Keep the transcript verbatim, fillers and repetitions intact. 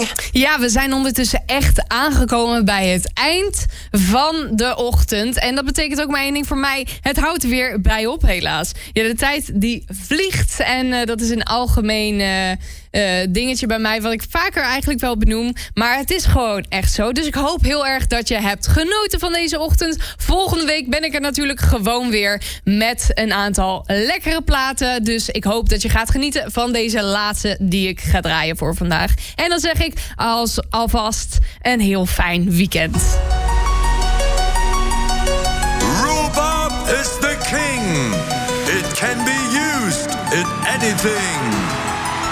me. Ja, we zijn ondertussen echt aangekomen bij het eind van de ochtend. En dat betekent ook maar één ding voor mij. Het houdt weer bij op, helaas. Ja, de tijd die vliegt. En uh, dat is een algemeen uh, uh, dingetje bij mij, wat ik vaker eigenlijk wel benoem. Maar het is gewoon echt zo. Dus ik hoop heel erg dat je hebt genoten van deze ochtend. Volgende week ben ik er natuurlijk gewoon weer met een aantal lekkere platen. Dus ik hoop dat je gaat genieten van deze laatste die ik ga draaien voor vandaag. En dan zeg ik als, alvast een heel fijn weekend. Rhubarb is the king. It can be used in anything.